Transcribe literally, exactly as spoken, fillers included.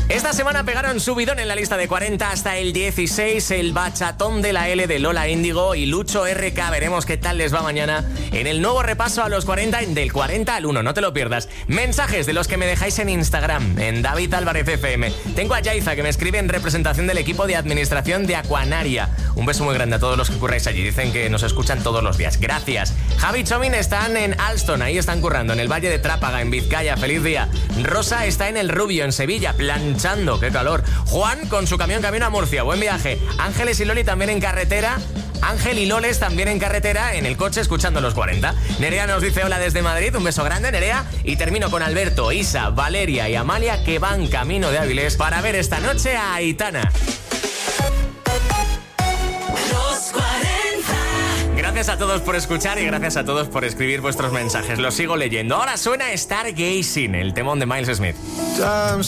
Esta semana pegaron subidón en la lista de cuarenta hasta el dieciséis, el bachatón de la L de Lola Índigo y Lucho R K. Veremos qué tal les va mañana en el nuevo repaso a los cuarenta, del cuarenta al uno, no te lo pierdas. Mensajes de los que me dejáis en Instagram, en David Álvarez F M. Tengo a Yaiza, que me escribe en representación del equipo de administración de Aquanaria. Un beso muy grande a todos los que curráis allí, dicen que nos escuchan todos los días. Gracias. Javi y Chomin están en Alston, ahí están currando, en el Valle de Trápaga, en Vizcaya. Feliz día. Rosa está en el Rubio, en Sevilla, planchando, qué calor. Juan con su camión camino a Murcia, buen viaje. Ángeles y Loli también en carretera. Ángel y Loles también en carretera, en el coche, escuchando los cuarenta. Nerea nos dice hola desde Madrid, un beso grande, Nerea. Y termino con Alberto, Isa, Valeria y Amalia, que van camino de Áviles para ver esta noche a Aitana. Gracias a todos por escuchar y gracias a todos por escribir vuestros mensajes. Los sigo leyendo. Ahora suena Stargazing, el temón de Miles Smith.